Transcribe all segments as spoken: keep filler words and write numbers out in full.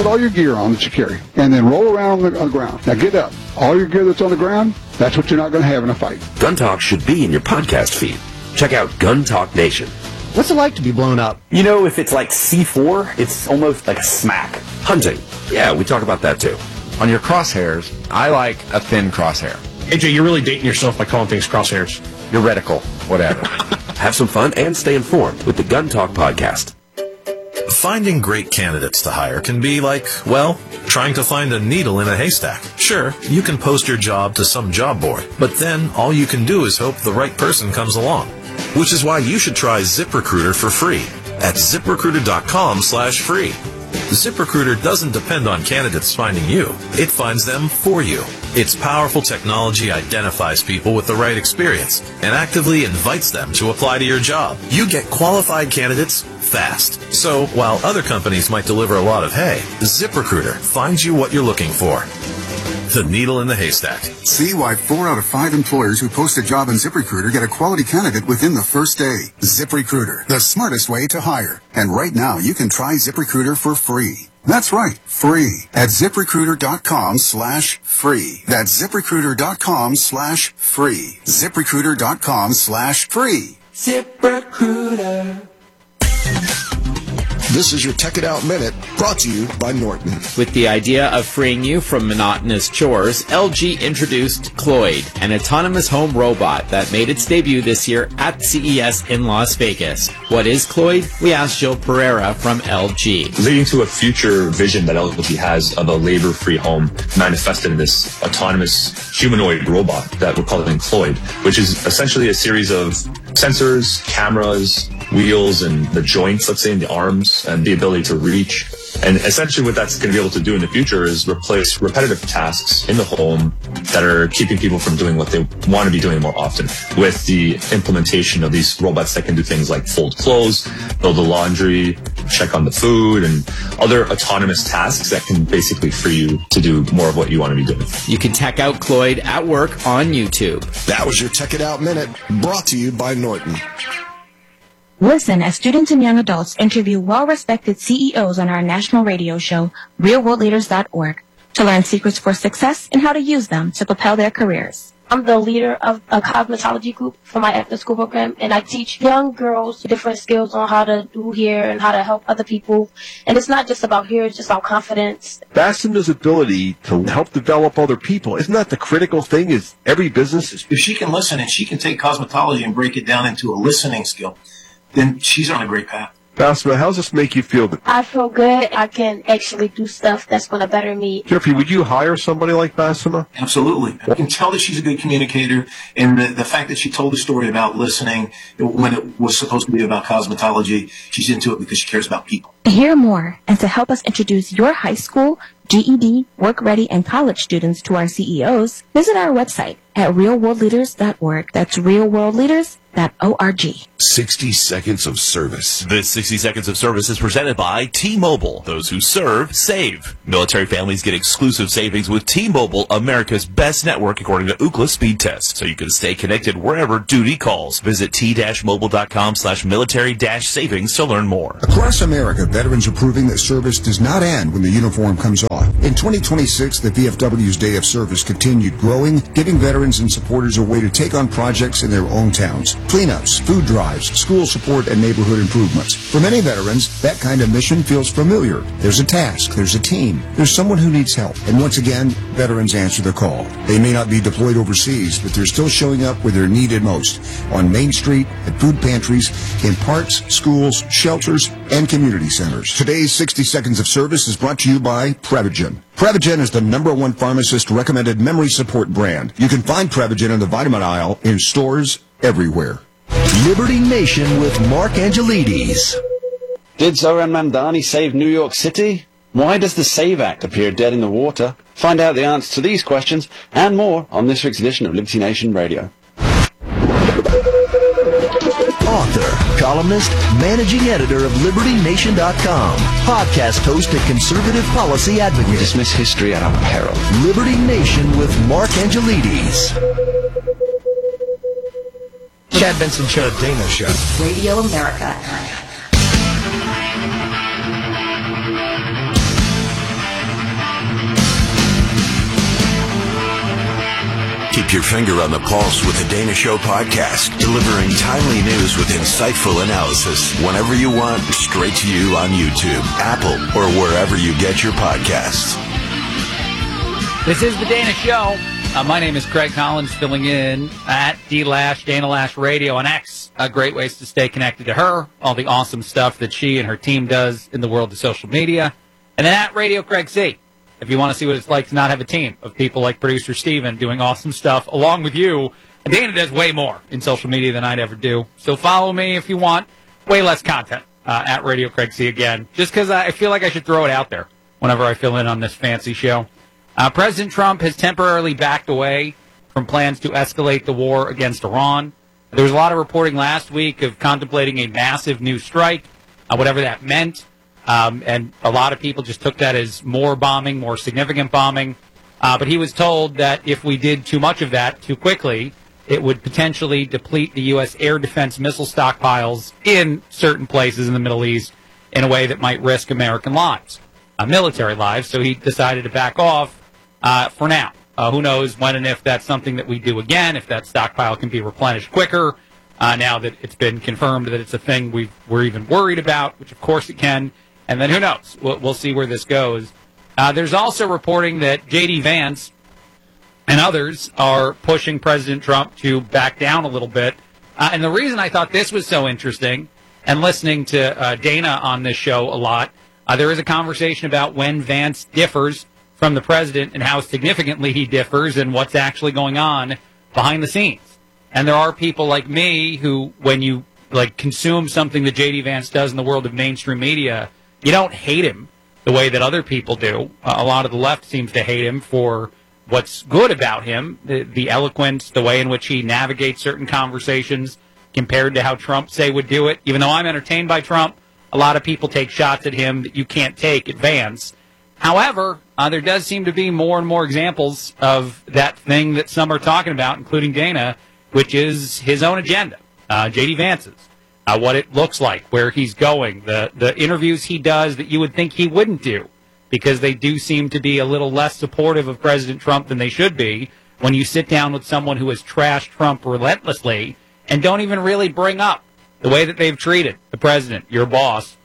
put all your gear on that you carry, and then roll around on the, on the ground. Now get up. All your gear that's on the ground, that's what you're not going to have in a fight. Gun Talk should be in your podcast feed. Check out Gun Talk Nation. What's it like to be blown up? You know, if it's like C four, it's almost like a smack. Hunting. Yeah, we talk about that too. On your crosshairs, I like a thin crosshair. A J, you're really dating yourself by calling things crosshairs. Your reticle, whatever. Have some fun and stay informed with the Gun Talk podcast. Finding great candidates to hire can be like, well, trying to find a needle in a haystack. Sure, you can post your job to some job board, but then all you can do is hope the right person comes along. Which is why you should try ZipRecruiter for free at ZipRecruiter.com slash free. ZipRecruiter doesn't depend on candidates finding you. It finds them for you. Its powerful technology identifies people with the right experience and actively invites them to apply to your job. You get qualified candidates fast. So while other companies might deliver a lot of hay, ZipRecruiter finds you what you're looking for. The needle in the haystack. See why four out of five employers who post a job on ZipRecruiter get a quality candidate within the first day. ZipRecruiter, the smartest way to hire. And right now, you can try ZipRecruiter for free. That's right, free. At ZipRecruiter.com slash free. That's ZipRecruiter.com slash free. ZipRecruiter.com slash free. ZipRecruiter. This is your Tech It Out Minute, brought to you by Norton. With the idea of freeing you from monotonous chores, L G introduced Cloyd, an autonomous home robot that made its debut this year at C E S in Las Vegas. What is Cloyd? We asked Jill Pereira from L G. Leading to a future vision that L G has of a labor-free home manifested in this autonomous humanoid robot that we're calling Cloyd, which is essentially a series of sensors, cameras, wheels, and the joints, let's say, in the arms, and the ability to reach. And essentially what that's going to be able to do in the future is replace repetitive tasks in the home that are keeping people from doing what they want to be doing more often, with the implementation of these robots that can do things like fold clothes, build the laundry, check on the food, and other autonomous tasks that can basically free you to do more of what you want to be doing. You can check out Cloyd at work on YouTube. That was your Tech It Out Minute, brought to you by Norton. Listen as students and young adults interview well-respected C E Os on our national radio show, real world leaders dot org, to learn secrets for success and how to use them to propel their careers. I'm the leader of a cosmetology group for my after-school program, and I teach young girls different skills on how to do hair and how to help other people. And it's not just about hair, it's just about confidence. Bassema's ability to help develop other people, isn't that the critical thing? Is every business is... If she can listen and she can take cosmetology and break it down into a listening skill, then she's on a great path. Bassema, how does this make you feel? I feel good. I can actually do stuff that's going to better me. Jeffrey, would you hire somebody like Bassema? Absolutely. I can tell that she's a good communicator, and the, the fact that she told the story about listening when it was supposed to be about cosmetology, she's into it because she cares about people. To hear more and to help us introduce your high school, G E D, work-ready, and college students to our C E Os, visit our website at real world leaders dot org. That's real world leaders dot org. sixty seconds of service. This sixty seconds of service is presented by T-Mobile. Those who serve, save. Military families get exclusive savings with T-Mobile, America's best network according to Ookla speed test. So you can stay connected wherever duty calls. Visit t-mobile.com slash military dash savings to learn more. Across America, veterans are proving that service does not end when the uniform comes off. In twenty twenty-six, the V F W's Day of Service continued growing, giving veterans and supporters a way to take on projects in their own towns. Cleanups, food drives, school support, and neighborhood improvements. For many veterans, that kind of mission feels familiar. There's a task, there's a team, there's someone who needs help. And once again, veterans answer the call. They may not be deployed overseas, but they're still showing up where they're needed most. On Main Street, at food pantries, in parks, schools, shelters, and community centers. Today's sixty seconds of service is brought to you by Prevagen. Prevagen is the number one pharmacist recommended memory support brand. You can find Prevagen in the vitamin aisle in stores everywhere. Liberty Nation with Mark Angelides. Did Zoran Mamdani save New York City? Why does the SAVE Act appear dead in the water? Find out the answer to these questions and more on this week's edition of Liberty Nation Radio. Author, columnist, managing editor of Liberty Nation dot com, podcast host and conservative policy advocate. We dismiss history at our peril. Liberty Nation with Mark Angelides. Chad Benson Show, Dana Show. Radio America. Keep your finger on the pulse with the Dana Show podcast, delivering timely news with insightful analysis whenever you want, straight to you on YouTube, Apple, or wherever you get your podcasts. This is the Dana Show. Uh, my name is Craig Collins, filling in at D Lash, Dana Lash Radio on X. Uh, great ways to stay connected to her, all the awesome stuff that she and her team does in the world of social media. And then at Radio Craig C, if you want to see what it's like to not have a team of people like producer Steven doing awesome stuff along with you. And Dana does way more in social media than I'd ever do. So follow me if you want. Way less content uh, at Radio Craig C again, just because I feel like I should throw it out there whenever I fill in on this fancy show. Uh, President Trump has temporarily backed away from plans to escalate the war against Iran. There was a lot of reporting last week of contemplating a massive new strike, uh, whatever that meant. Um, and a lot of people just took that as more bombing, more significant bombing. Uh, but he was told that if we did too much of that too quickly, it would potentially deplete the U S air defense missile stockpiles in certain places in the Middle East in a way that might risk American lives, uh, military lives. So he decided to back off uh, for now. Uh, who knows when and if that's something that we do again, if that stockpile can be replenished quicker, uh, now that it's been confirmed that it's a thing we've, we're even worried about, which of course it can. And then who knows? We'll, we'll see where this goes. Uh, there's also reporting that J D Vance and others are pushing President Trump to back down a little bit. Uh, and the reason I thought this was so interesting, and listening to uh, Dana on this show a lot, uh, there is a conversation about when Vance differs from the president and how significantly he differs and what's actually going on behind the scenes. And there are people like me who, when you like consume something that J D Vance does in the world of mainstream media, you don't hate him the way that other people do. Uh, a lot of the left seems to hate him for what's good about him, the, the eloquence, the way in which he navigates certain conversations compared to how Trump, say, would do it. Even though I'm entertained by Trump, a lot of people take shots at him that you can't take at Vance. However, uh, there does seem to be more and more examples of that thing that some are talking about, including Dana, which is his own agenda, uh, J D Vance's. Uh, what it looks like, where he's going, the, the interviews he does that you would think he wouldn't do, because they do seem to be a little less supportive of President Trump than they should be when you sit down with someone who has trashed Trump relentlessly and don't even really bring up the way that they've treated the president, your boss.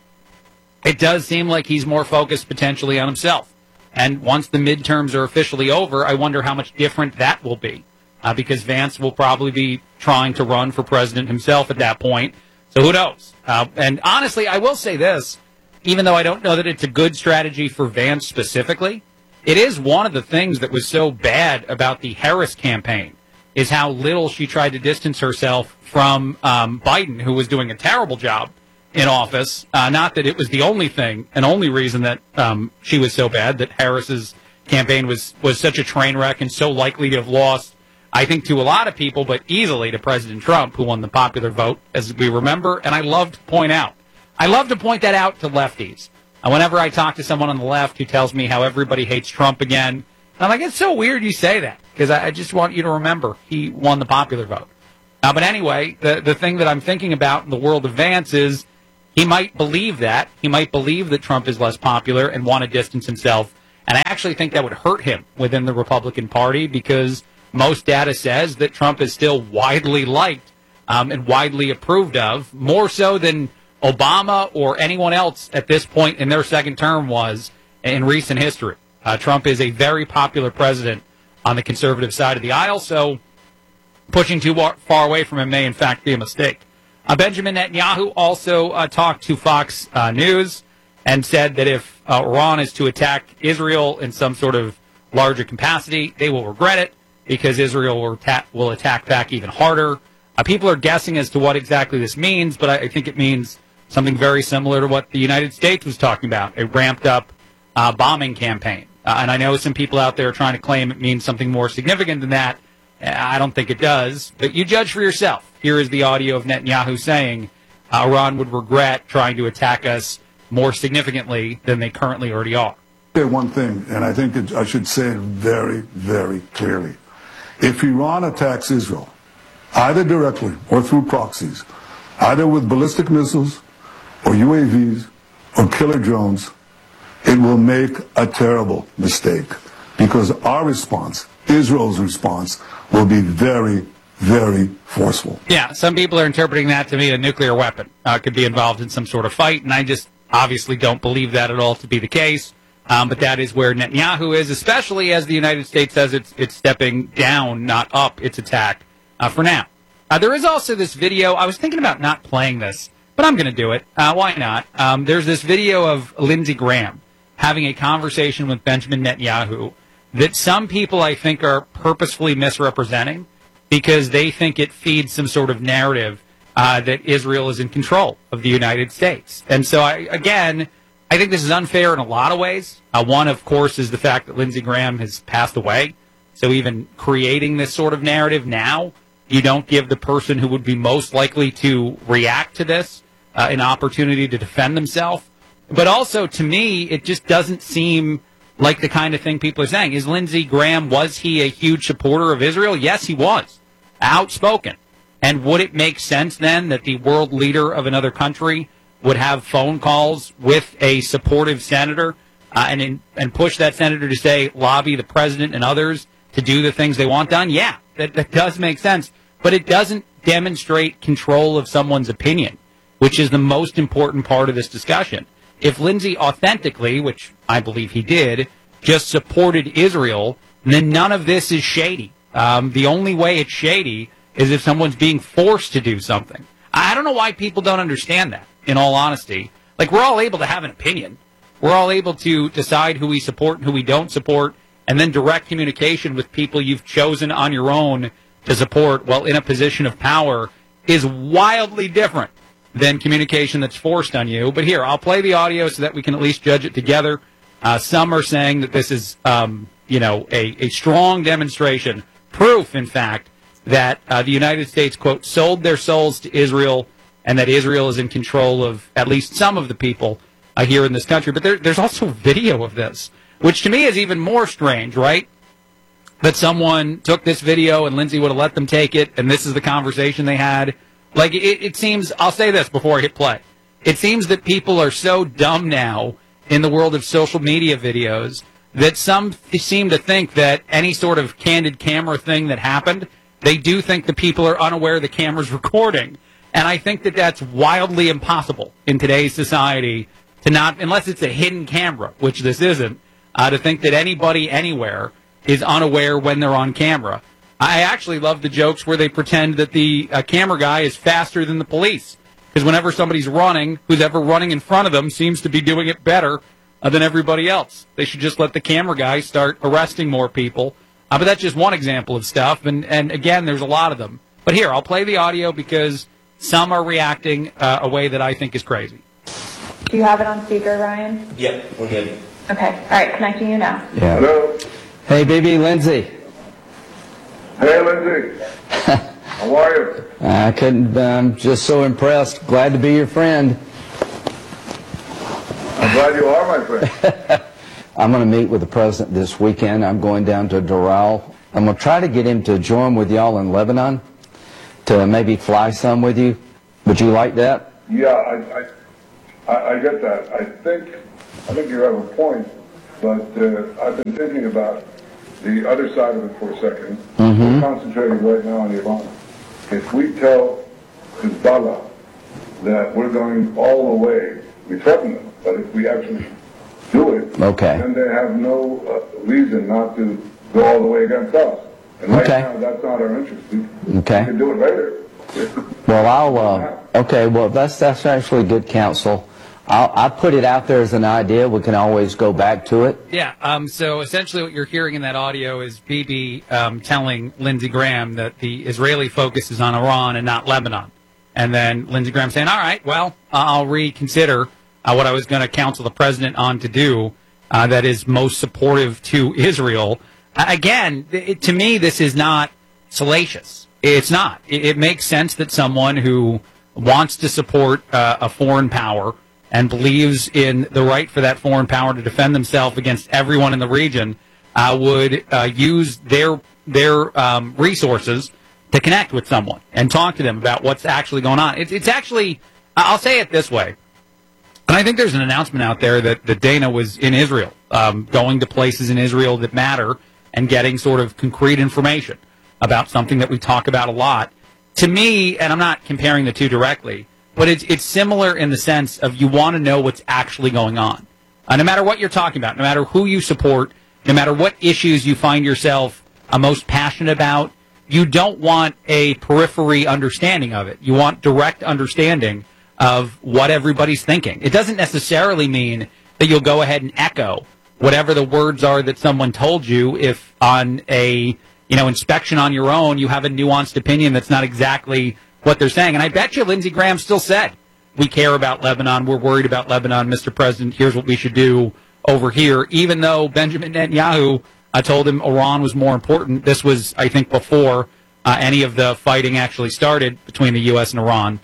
It does seem like he's more focused potentially on himself. And once the midterms are officially over, I wonder how much different that will be, uh, because Vance will probably be trying to run for president himself at that point. So who knows? Uh, and honestly, I will say this, even though I don't know that it's a good strategy for Vance specifically, it is one of the things that was so bad about the Harris campaign, is how little she tried to distance herself from um, Biden, who was doing a terrible job in office. Uh, not that it was the only thing and only reason that um, she was so bad, that Harris's campaign was, was such a train wreck and so likely to have lost, I think, to a lot of people, but easily to President Trump, who won the popular vote, as we remember. And I love to point out, I love to point that out to lefties. And whenever I talk to someone on the left who tells me how everybody hates Trump again, I'm like, it's so weird you say that, because I, I just want you to remember he won the popular vote. Uh, but anyway, the, the thing that I'm thinking about in the world of Vance is he might believe that. He might believe that Trump is less popular and want to distance himself. And I actually think that would hurt him within the Republican Party, because most data says that Trump is still widely liked um, and widely approved of, more so than Obama or anyone else at this point in their second term was in recent history. Uh, Trump is a very popular president on the conservative side of the aisle, so pushing too far away from him may, in fact, be a mistake. Uh, Benjamin Netanyahu also uh, talked to Fox uh, News and said that if uh, Iran is to attack Israel in some sort of larger capacity, they will regret it, because Israel will attack, will attack back even harder. Uh, people are guessing as to what exactly this means, but I, I think it means something very similar to what the United States was talking about, a ramped-up uh, bombing campaign. Uh, and I know some people out there are trying to claim it means something more significant than that. I don't think it does, but you judge for yourself. Here is the audio of Netanyahu saying uh, Iran would regret trying to attack us more significantly than they currently already are. Say one thing, and I think it, I should say it very, very clearly. If Iran attacks Israel, either directly or through proxies, either with ballistic missiles or U A Vs or killer drones, it will make a terrible mistake. because our response, Israel's response, will be very, very forceful. Yeah, some people are interpreting that to mean a nuclear weapon uh, could be involved in some sort of fight, and I just obviously don't believe that at all to be the case. Um, but that is where Netanyahu is, especially as the United States says it's it's stepping down, not up, its attack uh, for now. Uh, there is also this video. I was thinking about not playing this, but I'm going to do it. Uh, why not? Um, there's this video of Lindsey Graham having a conversation with Benjamin Netanyahu that some people, I think, are purposefully misrepresenting because they think it feeds some sort of narrative uh, that Israel is in control of the United States. And so, I, again, I think this is unfair in a lot of ways. Uh, one, of course, is the fact that Lindsey Graham has passed away. So even creating this sort of narrative now, you don't give the person who would be most likely to react to this uh, an opportunity to defend themselves. But also, to me, it just doesn't seem like the kind of thing people are saying. Is Lindsey Graham, was he a huge supporter of Israel? Yes, he was. Outspoken. And would it make sense then that the world leader of another country would have phone calls with a supportive senator uh, and in, and push that senator to say, lobby the president and others to do the things they want done? Yeah, that, that does make sense. But it doesn't demonstrate control of someone's opinion, which is the most important part of this discussion. If Lindsey authentically, which I believe he did, just supported Israel, then none of this is shady. Um, the only way it's shady is if someone's being forced to do something. I don't know why people don't understand that, in all honesty. Like, we're all able to have an opinion. We're all able to decide who we support and who we don't support, and then direct communication with people you've chosen on your own to support while in a position of power is wildly different than communication that's forced on you. But here, I'll play the audio so that we can at least judge it together. Uh, some are saying that this is, um, you know, a, a strong demonstration, proof, in fact, that uh, the United States, quote, sold their souls to Israel and that Israel is in control of at least some of the people uh, here in this country. But there, there's also video of this, which to me is even more strange, right? That someone took this video and Lindsey would have let them take it, and this is the conversation they had. Like, it, it seems, I'll say this before I hit play. It seems that people are so dumb now in the world of social media videos that some seem to think that any sort of candid camera thing that happened, they do think the people are unaware the camera's recording. And I think that that's wildly impossible in today's society to not, unless it's a hidden camera, which this isn't, uh, to think that anybody anywhere is unaware when they're on camera. I actually love the jokes where they pretend that the uh, camera guy is faster than the police. Because whenever somebody's running, who's ever running in front of them seems to be doing it better uh, than everybody else. They should just let the camera guy start arresting more people. Uh, but that's just one example of stuff. And, and again, there's a lot of them. But here, I'll play the audio because some are reacting uh, a way that I think is crazy. Do you have it on speaker, Ryan? Yep, we're good. Okay. All right, connecting you now. Yeah. Hello. Hey, baby, Lindsey. Hey, Lindsey. How are you? I couldn't, I'm just so impressed. Glad to be your friend. I'm glad you are my friend. I'm going to meet with the president this weekend. I'm going down to Doral. I'm going to try to get him to join with y'all in Lebanon to maybe fly some with you. Would you like that? Yeah, I, I, I get that. I think, I think you have a point, but uh, I've been thinking about the other side of it for a second. Mm-hmm. We're concentrating right now on Iran. If we tell Hezbollah that we're going all the way, we threaten them, but if we actually do it, okay, then they have no uh, reason not to go all the way against us. And right okay. now, that's not our interest. We, okay. we can do it later. Well, I'll, uh, okay, well, that's, that's actually good counsel. I'll, I'll put it out there as an idea. We can always go back to it. Yeah, um, so essentially what you're hearing in that audio is Bibi um, telling Lindsey Graham that the Israeli focus is on Iran and not Lebanon. And then Lindsey Graham saying, all right, well, I'll reconsider uh, what I was going to counsel the president on to do uh, that is most supportive to Israel. Uh, again, it, to me, this is not salacious. It's not. It, it makes sense that someone who wants to support uh, a foreign power and believes in the right for that foreign power to defend themselves against everyone in the region uh, would uh, use their their um, resources to connect with someone and talk to them about what's actually going on. It's, it's actually, I'll say it this way. And I think there's an announcement out there that, that Dana was in Israel, um, going to places in Israel that matter and getting sort of concrete information about something that we talk about a lot. To me, and I'm not comparing the two directly, but it's, it's similar in the sense of you want to know what's actually going on. Uh, no matter what you're talking about, no matter who you support, no matter what issues you find yourself uh, most passionate about, you don't want a periphery understanding of it. You want direct understanding of what everybody's thinking. It doesn't necessarily mean that you'll go ahead and echo whatever the words are that someone told you if on a you know inspection on your own you have a nuanced opinion that's not exactly what they're saying. And I bet you Lindsey Graham still said, we care about Lebanon, we're worried about Lebanon, Mister President, here's what we should do over here, even though Benjamin Netanyahu I told him Iran was more important. This was, I think, before uh, any of the fighting actually started between the U S and Iran.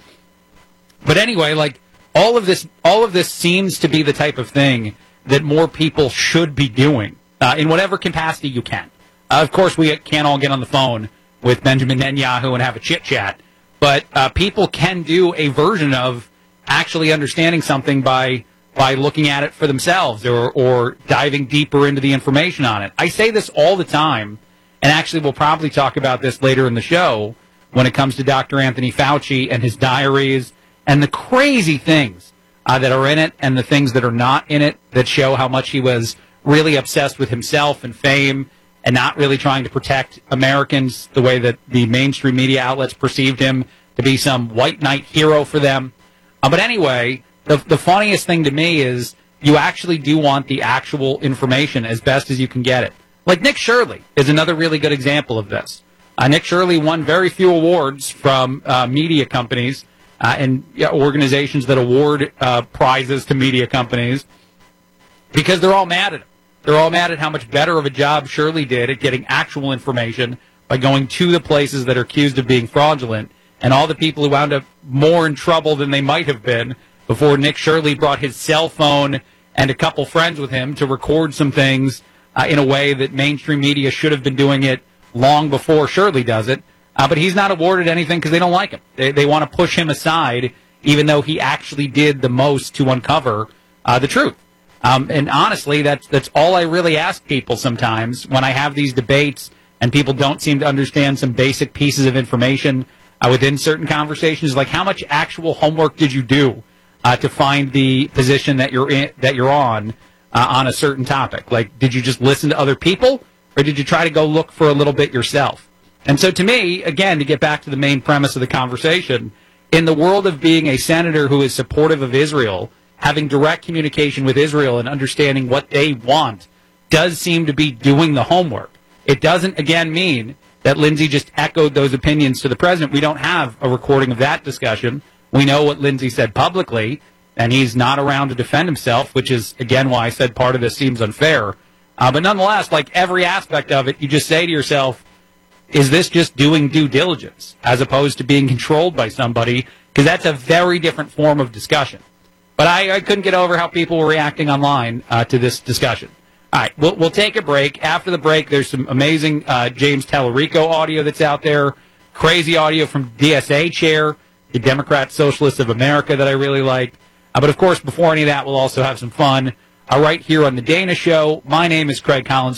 But anyway, like all of this, all of this seems to be the type of thing that more people should be doing uh, in whatever capacity you can. Uh, of course, we can't all get on the phone with Benjamin Netanyahu and have a chit chat, but uh, people can do a version of actually understanding something by. by looking at it for themselves or, or diving deeper into the information on it. I say this all the time, and actually we'll probably talk about this later in the show when it comes to Doctor Anthony Fauci and his diaries and the crazy things uh, that are in it and the things that are not in it that show how much he was really obsessed with himself and fame and not really trying to protect Americans the way that the mainstream media outlets perceived him to be some white knight hero for them. Uh, but anyway... The, the funniest thing to me is you actually do want the actual information as best as you can get it. Like Nick Shirley is another really good example of this. Uh, Nick Shirley won very few awards from uh, media companies uh, and yeah, organizations that award uh, prizes to media companies because they're all mad at him. They're all mad at how much better of a job Shirley did at getting actual information by going to the places that are accused of being fraudulent, and all the people who wound up more in trouble than they might have been before Nick Shirley brought his cell phone and a couple friends with him to record some things uh, in a way that mainstream media should have been doing it long before Shirley does it. Uh, but he's not awarded anything because they don't like him. They, they want to push him aside, even though he actually did the most to uncover uh, the truth. Um, and honestly, that's, that's all I really ask people sometimes when I have these debates and people don't seem to understand some basic pieces of information uh, within certain conversations, like how much actual homework did you do Uh, to find the position that you're in, that you're on uh, on a certain topic? Like, did you just listen to other people, or did you try to go look for a little bit yourself? And so, to me, again, to get back to the main premise of the conversation, in the world of being a senator who is supportive of Israel, having direct communication with Israel and understanding what they want does seem to be doing the homework. It doesn't, again, mean that Lindsey just echoed those opinions to the president. We don't have a recording of that discussion. We know what Lindsey said publicly, and he's not around to defend himself, which is, again, why I said part of this seems unfair. Uh, but nonetheless, like every aspect of it, you just say to yourself, is this just doing due diligence as opposed to being controlled by somebody? Because that's a very different form of discussion. But I, I couldn't get over how people were reacting online uh, to this discussion. All right, we'll, we'll take a break. After the break, there's some amazing uh, James Tallarico audio that's out there, crazy audio from D S A chair, the Democrat Socialists of America that I really like. Uh, but, of course, before any of that, we'll also have some fun uh, right here on The Dana Show. My name is Craig Collins.